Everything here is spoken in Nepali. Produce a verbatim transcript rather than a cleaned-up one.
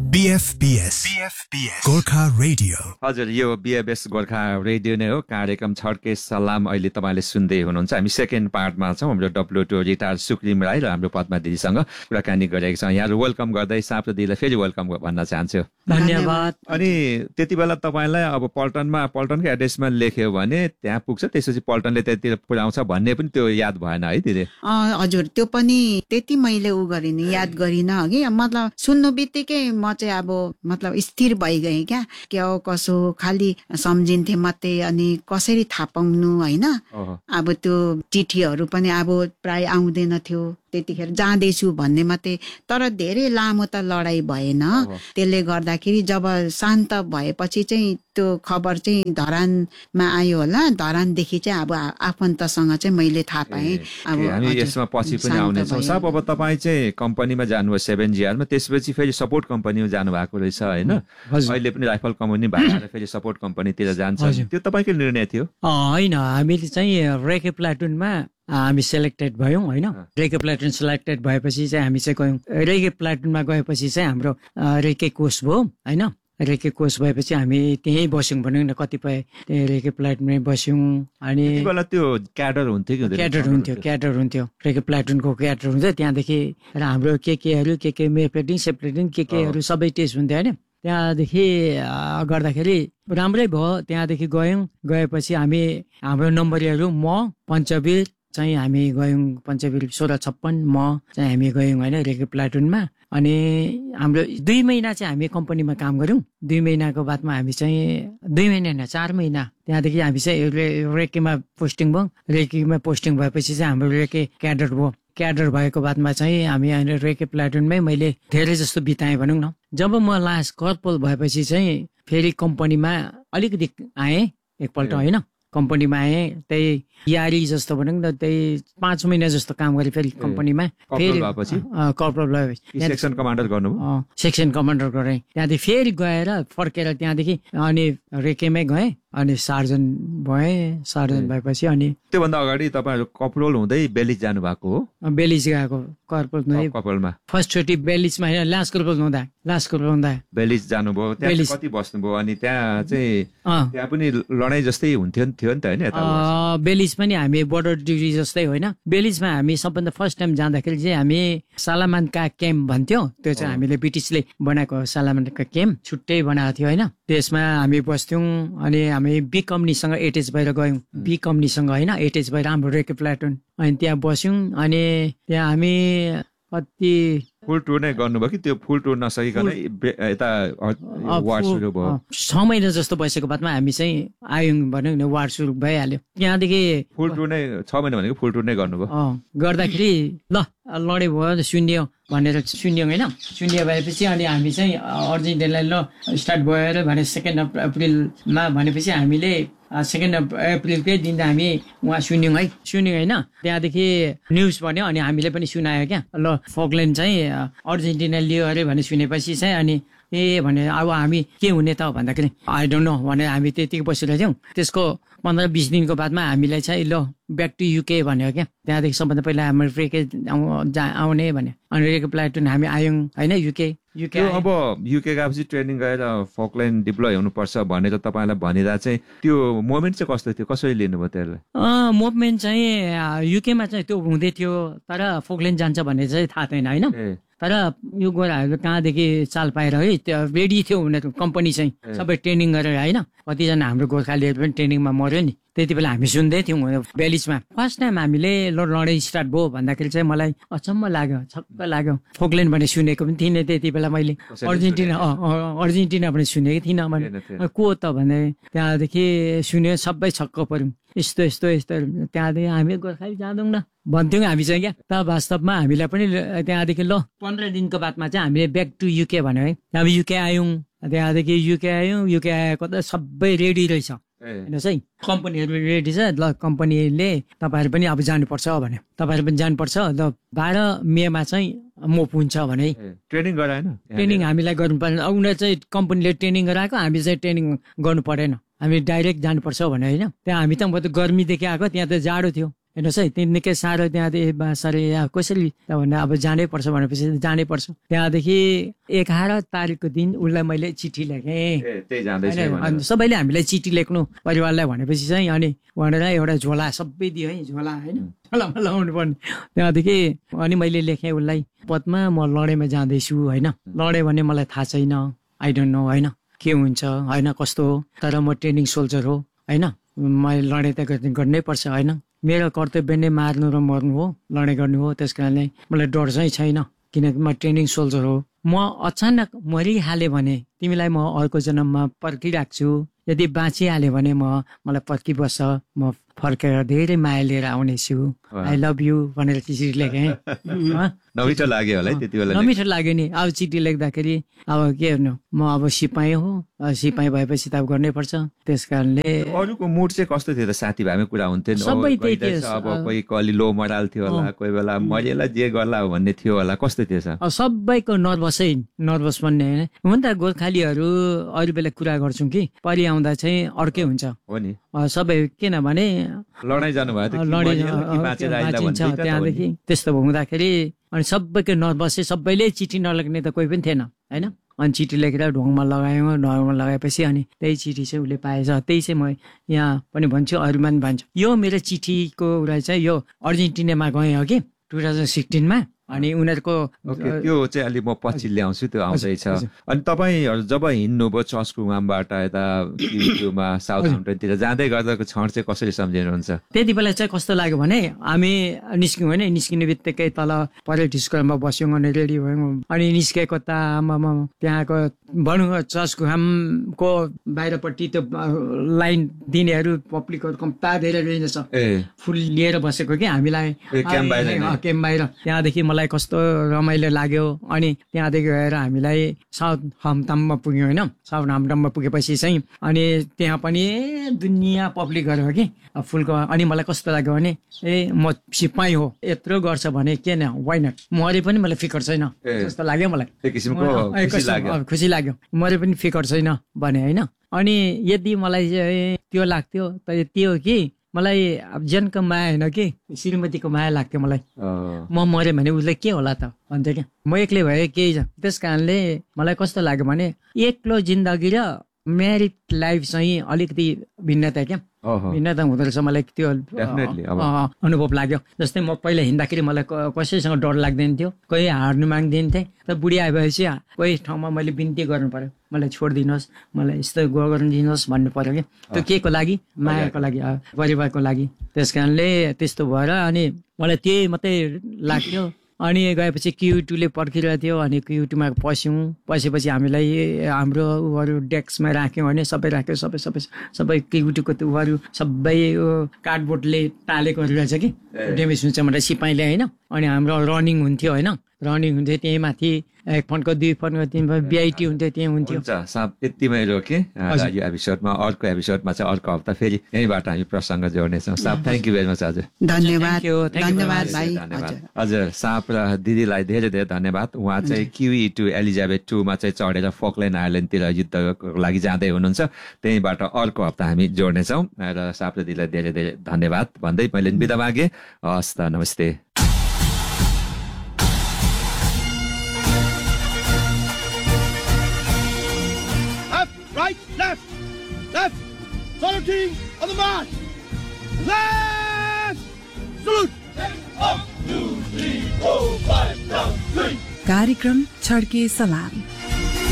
बीएफबीएस गोर्खा रेडियो। हजुर, यो बीएफबीएस गोर्खा रेडियो नै हो। कार्यक्रम छड्के सलाम अहिले तपाईँले सुन्दै हुनुहुन्छ। हामी सेकेन्ड पार्टमा छौँ। हाम्रो डब्लुटो रिटायर सुक्रिम राई र हाम्रो पद्मा दिदीसँग कुराकानी गरेका छौँ। यहाँहरू वेलकम गर्दै साप्रो दिदीलाई फेरि वेलकम भन्न चाहन्छु। धन्यवाद। अनि त्यति बेला तपाईँलाई अब पल्टनमा पल्टनको एड्रेसमा लेख्यो भने त्यहाँ पुग्छ, त्यसपछि पल्टनले त्यतिर पुर्याउँछ भन्ने पनि त्यो याद भएन है दिदी? हजुर, त्यो पनि त्यति मैले उ गरिनँ, याद गरिनँ कि मतलब सुन्नु बित्तिकै म चाहिँ अब मतलब स्थिर भइगएँ क्या, के हो कसो खालि सम्झिन्थे मात्रै। अनि कसरी थाहा पाउनु होइन, अब त्यो चिठीहरू पनि अब प्राय आउँदैन थियो त्यतिखेर, जाँदैछु भन्ने मात्रै। तर धेरै लामो त लडाइँ भएन, त्यसले गर्दाखेरि जब शान्त भएपछि चाहिँ त्यो खबर चाहिँ धरानमा आयो होला। धरानदेखि चाहिँ अब आफन्तसँग चाहिँ मैले थाहा पाएँ। अब हामी यसमा पछि पनि आउनेछौँ। सब अब तपाईँ चाहिँ कम्पनीमा जानुभयो सेभेन जिआरमा, त्यसपछि फेरि सपोर्ट कम्पनीमा जानु भएको रहेछ होइन? अहिले पनि राइफल कम्पनी भएर फेरि सपोर्ट कम्पनीतिर जान्छ, त्यो तपाईँको निर्णय थियो? होइन, हामीले चाहिँ रेके प्लाटुनमा हामी सेलेक्टेड भयौँ होइन। रेके प्लाटुन सेलेक्टेड भएपछि चाहिँ हामी चाहिँ गयौँ। रेके प्लाटुनमा गएपछि चाहिँ हाम्रो रेके कोर्स भयो होइन। रेके कोर्स भएपछि हामी त्यहीँ बस्यौँ भनौँ न, कतिपय त्यही रेके प्लाटुनमै बस्यौँ। अनि त्यो क्याडर हुन्थ्यो कि? क्याडर हुन्थ्यो, क्याडर हुन्थ्यो रेके प्लाटुनको क्याडर हुन्थ्यो। त्यहाँदेखि र हाम्रो के केहरू के के मे प्लेटिङ सेप्लेटिङ के केहरू सबै टेस्ट हुन्थ्यो होइन। त्यहाँदेखि गर्दाखेरि राम्रै भयो। त्यहाँदेखि गयौँ, गएपछि हामी हाम्रो नम्बरीहरू म पञ्चवीर चाहिँ हामी गयौँ, पञ्चवीर सोह्र छप्पन म चाहिँ हामी गयौँ होइन रेके प्लाटुनमा। अनि हाम्रो दुई महिना चाहिँ हामी कम्पनीमा काम गऱ्यौँ। दुई महिनाको बादमा हामी चाहिँ दुई महिना होइन चार महिना त्यहाँदेखि हामी चाहिँ रेकेमा पोस्टिङ भयो। रेकेमा पोस्टिङ भएपछि चाहिँ हाम्रो रेके क्याडर भयो। क्याडर भएको बादमा चाहिँ हामी रेके प्लाटुनमै मैले धेरै जस्तो बिताएँ भनौँ न। जब म लास्ट कर्पोल भएपछि चाहिँ फेरि कम्पनीमा अलिकति आएँ एकपल्ट होइन। कम्पनीमा आएँ, त्यही यारी जस्तो भनौँ न, त्यही पाँच महिना जस्तो काम गरेँ फेरि कम्पनीमा। फेरि कर्पोरल भएपछि सेक्सन कमान्डर गर्नुभयो? सेक्सन कमान्डर गरेँ। त्यहाँदेखि फेरि गएर फर्केर त्यहाँदेखि अनि रेकेमै गएँ, अनि सार्जन भएँ। सार्जन भएपछि अनि त्योभन्दा अगाडि तपाईँहरू कपरोल हुँदै बेलिज जानु भएको हो? बेलिज गएको कर्पोरल कपरोलमा फर्स्ट चोटि बेलिजमा होइन, लास्ट कर्पोरल हुँदा लास्ट कर्पोरल हुँदा बेलिज जानुभयो। त्यहाँ कति बस्नुभयो? अनि त्यहाँ चाहिँ त्यहाँ पनि लडाइँ जस्तै हुन्थ्यो नि थियो नि त होइन? बेलिज पनि हामी बोर्डर ड्युटी जस्तै होइन। बेलिजमा हामी सबभन्दा फर्स्ट टाइम जाँदाखेरि चाहिँ हामी सालामानका क्याम्प भन्थ्यो, त्यो चाहिँ हामीले ब्रिटिसले बनाएको सालामानका क्याम्प छुट्टै बनाएको थियो होइन। त्यसमा हामी बस्थ्यौँ। अनि हामी बी कम्पनीसँग एटेच भएर गयौँ, बी कम्पनीसँग होइन, एटेच भएर हाम्रो रेके प्लाटुन। अनि त्यहाँ बस्यौँ। अनि त्यहाँ हामी कति फुल टुर नै गर्नुभयो कि त्यो फुल टुर नसकिकन यता वार सुरु भयो? छ महिना जस्तो बसेको बादमा हामी चाहिँ आयौँ भनौँ न, वार सुरु भइहाल्यो। त्यहाँदेखि फुल टुर नै छ महिना भनेको फुल टुर नै गर्नुभयो? गर्दाखेरि ल लडे भयो शून्य भनेर शून्य होइन। शून्य भएपछि अनि हामी चाहिँ अर्जेन्टिनालाई ल स्टार्ट भयो भने सेकेन्ड अप्रिलमा भनेपछि हामीले सेकेन्ड अप्रिलकै दिन हामी उहाँ सुन्यौँ है, सुन्यौँ होइन। त्यहाँदेखि न्युज भन्यो अनि हामीले पनि सुनायो क्या, ल फकल्यान्ड चाहिँ अर्जेन्टिना लियो अरे भने सुनेपछि चाहिँ अनि ए भने अब हामी के हुने त भन्दाखेरि आई डोन्ट नो भने हामी त्यतिकै बसिरहेको थियौँ। त्यसको पन्ध्र बिस दिनको बादमा हामीलाई चाहिँ ल ब्याक टु युके भन्यो क्या। त्यहाँदेखि सबभन्दा पहिला हाम्रो रेके आउने भन्यो। अनि रेके प्लाटुन हामी आयौँ होइन युके। युके अब युके गएपछि ट्रेनिङ गएर फकल्यान्ड डिप्लोय हुनुपर्छ भनेर तपाईँलाई भनिँदा चाहिँ त्यो मोमेन्ट चाहिँ कस्तो थियो, कसरी लिनुभयो त्यसलाई? मुभमेन्ट चाहिँ युकेमा चाहिँ त्यो हुँदै थियो, तर फकल्यान्ड जान्छ भन्ने चाहिँ थाहा थिएन होइन। तर यो गोराहरू कहाँदेखि चाल पाएर है त्यो रेडी थियो उनीहरू कम्पनी चाहिँ सबै ट्रेनिङ गरेर होइन। कतिजना हाम्रो गोर्खालीहरू पनि ट्रेनिङमा मऱ्यो नि, त्यति बेला हामी सुन्दै थियौँ बेलिजमा। फर्स्ट टाइम हामीले ल लडाइँ स्टार्ट भयो भन्दाखेरि चाहिँ मलाई अचम्म लाग्यो, छक्क लाग्यो। फोकल्यान्ड भने सुनेको पनि थिइनँ त्यति बेला मैले। अर्जेन्टिना अर्जेन्टिना पनि सुनेको थिइनँ भने को त भने त्यहाँदेखि सुन्यो, सबै छक्क पऱ्यौँ। यस्तो यस्तो यस्तो त्यहाँदेखि हामी गोर्खाली जाँदौँ न भन्थ्यौँ हामी चाहिँ क्या। त वास्तवमा हामीलाई पनि त्यहाँदेखि ल पन्ध्र दिनको बादमा चाहिँ हामीले ब्याक टु युके भन्यो है। हामी युके आयौँ, त्यहाँदेखि युके आयौँ। युके आएको त सबै रेडी रहेछ हेर्नुहोस् है, कम्पनीहरू रेडी छ। ल कम्पनीले तपाईँहरू पनि अब जानुपर्छ भन्यो, तपाईँहरू पनि जानुपर्छ। ल बाह्र मेमा चाहिँ म हुन्छ भने ट्रेनिङ गराएन, ट्रेनिङ हामीलाई गर्नु परेन। उनीहरू चाहिँ कम्पनीले ट्रेनिङ गराएको, हामी चाहिँ ट्रेनिङ गर्नु परेन, हामी डाइरेक्ट जानुपर्छ भने होइन। त्यहाँ हामी त म त गर्मीदेखि आएको, त्यहाँ त जाडो थियो हेर्नुहोस् है त्यो निकै साह्रो त्यहाँदेखि सरी कसरी भन्दा अब जानै पर्छ भनेपछि जानै पर्छ। त्यहाँदेखि एघार तारिकको दिन उसलाई मैले चिठी लेखेँ। सबैले हामीलाई चिठी लेख्नु परिवारलाई भनेपछि चाहिँ अनि भनेर एउटा झोला सबै दियो है, झोला होइन झोलामा लगाउनु पर्ने। त्यहाँदेखि अनि मैले लेखेँ उसलाई, पदमा म लडाइँमा जाँदैछु होइन, लडेँ भने मलाई थाहा छैन, आई डोन्ट नो होइन के हुन्छ होइन कस्तो हो, तर म ट्रेनिङ सोल्जर हो होइन, मैले लडाइँ त गर्नै पर्छ होइन, मेरो कर्तव्य नै मार्नु र मर्नु हो, लडाइँ गर्नु हो, त्यस कारणले मलाई डर चाहिँ छैन किनकि म ट्रेनिङ सोल्जर हो। म अचानक मरिहालेँ भने तिमीलाई म अर्को जन्ममा पर्खिराख्छु, यदि बाँचिहाल्यो भने म मलाई पर्खिबस्छ, म फर्केर धेरै माया लिएर आउनेछु, आई लभ यु भनेर चिठी लेखेँ। नमिठो लाग्यो होला त्यति बेला? नमिठो लाग्यो नि। अब चिठी लेख्दाखेरि अब के हेर्नु, म अब सिपाही हो, सिपाही भएपछि त अब गर्नै पर्छ, त्यस कारणले। अरूको मुड चाहिँ कस्तो थियो त? साथीभाइमै कुरा हुन्थ्यो नि, सबै त्यही थियो। अब कोही अलि लो मोरल थियो होला, कोही बेला मरिएला जे गर्ला भन्ने थियो होला, कस्तो थियो सर? अब सबैको नर्भसै नर्भस भन्ने होइन हुन त, गोर्खालीहरू अरू बेला कुरा गर्छौँ कि परि आउँदा चाहिँ अर्कै हुन्छ हो नि सबै, किनभने लडाइँ जानुभयो त्यहाँदेखि त्यस्तो हुँदाखेरि अनि सबैको नर्भसै, सबैले चिठी नलेख्ने त कोही पनि थिएन होइन। अनि चिठी लेखेर ढोङमा लगायौँ, ढोङमा लगाएपछि अनि त्यही चिठी चाहिँ उसले पाएछ। त्यही चाहिँ म यहाँ पनि भन्छु, अरूमा पनि भन्छु। यो मेरो चिठीको कुरा चाहिँ यो अर्जेन्टिनामा गएँ हो कि टु थाउजन्ड सिक्सटिनमा, अनि उनीहरूको त्यो चाहिँ अलि म पछि ल्याउँछु, त्यो आउँदैछ। अनि तपाईँहरू जब हिँड्नुभयो चस्कुमाबाट यता क्युमा साउथ हाम्पटनतिर जाँदै गर्दाको क्षण चाहिँ कसरी सम्झिनुहुन्छ? त्यति बेला चाहिँ कस्तो लाग्यो भने हामी निस्क्यौँ होइन, निस्किने बित्तिकै तल परेड स्क्वायरमा बस्यौँ अनि रेडी भयौँ। अनि निस्केको त आमामा त्यहाँको भनौँ चस्कुहामको बाहिरपट्टि त्यो लाइन दिनेहरू पब्लिकहरू कम्ता धेरै रहेछ, फुल लिएर बसेको कि हामीलाई क्याम्प बाहिर। त्यहाँदेखि मलाई कस्तो रमाइलो लाग्यो। अनि त्यहाँदेखि गएर हामीलाई साउथ हाम्पटनमा पुग्यौँ होइन। साउथ हाम्पटनमा पुगेपछि चाहिँ अनि त्यहाँ पनि दुनियाँ पब्लिकहरू हो कि फुलको। अनि मलाई कस्तो लाग्यो भने ए म सिपाही हो, यत्रो गर्छ भने के न, वाइ नट, मरे पनि मलाई फिकर छैन जस्तो लाग्यो मलाई, खुसी लाग्यो, मरे पनि फिकर छैन भने होइन। अनि यदि मलाई त्यो लाग्थ्यो त त्यो कि मलाई अब जनको माया होइन कि श्रीमतीको माया लाग्थ्यो मलाई। म मऱ्यो भने उसले के होला त भन्थ्यो क्या, म एक्लै भए केही छ। त्यस कारणले मलाई कस्तो लाग्यो भने एक्लो जिन्दगी र म्यारिड लाइफ चाहिँ अलिकति भिन्नता क्या, भिन्नता हुँदो रहेछ मलाई त्यो अनुभव लाग्यो। जस्तै म पहिला हिँड्दाखेरि मलाई कसैसँग डर लाग्दैन थियो, कोही हार्नु माग्दैन थिएँ। तर बुढी आएपछि कोही ठाउँमा मैले बिन्ती गर्नु पर्यो, मलाई छोडिदिनुहोस्, मलाई यस्तो गर्नु दिनुहोस् भन्नु पर्यो कि, त्यो के को लागि, मायाको लागि, परिवारको लागि। त्यस कारणले त्यस्तो भएर अनि मलाई त्यही मात्रै लाग्थ्यो। अनि गएपछि क्यु टूले पर्खिरहेको थियो। अनि क्यु टूमा पस्यौँ, पसेपछि हामीलाई हाम्रो उहरू डेस्कमा राख्यौँ होइन, सबै राख्यो, सबै सबै सबै क्यु टूको त्यो उहरू सबै कार्डबोर्डले टालेकोहरू रहेछ कि ड्यामेज हुन्छ भनेर सिपाहीले होइन। अनि हाम्रो रनिङ हुन्थ्यो होइन, रनिङ हुन्थ्यो त्यही माथि एक फन्डको दुई फन्डको तिन फन्ड बिआइटी हुन्थ्यो, त्यही हुन्थ्यो। साहब यतिमै रोकेँ, यो एपिसोडमा अर्को एपिसोडमा चाहिँ अर्को हप्ता फेरि यहीँबाट हामी प्रसङ्ग जोड्नेछौँ। साहब थ्याङ्क यू भेरी मच हजुर, धन्यवाद धन्यवाद भाइ। हजुर साहब र दिदीलाई धेरै धेरै धन्यवाद। उहाँ चाहिँ क्युई टू एलिजाबेथ टूमा चाहिँ चढेर फोकल्यान्ड आइल्यान्डतिर युद्धको लागि जाँदै हुनुहुन्छ, त्यहीँबाट अर्को हप्ता हामी जोड्नेछौँ। र साहब र दिदीलाई धेरै धेरै धन्यवाद भन्दै मैले बिदा मागेँ। हस् त, नमस्ते। Left, left, follow team on the march. Left, salute. One, two, three, four, five, down, three. कार्यक्रम छड्के सलाम।